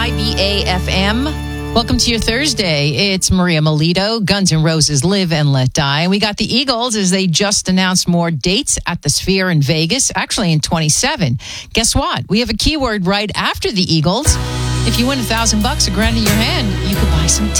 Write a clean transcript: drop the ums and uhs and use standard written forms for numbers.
IBA-FM. Welcome to your Thursday. It's Maria Melito, Guns N' Roses, Live and Let Die. We got the Eagles as they just announced more dates at the Sphere in Vegas, actually in 27. Guess what? We have a keyword right after the Eagles. If you win $1,000, $1,000 in your hand, you could buy some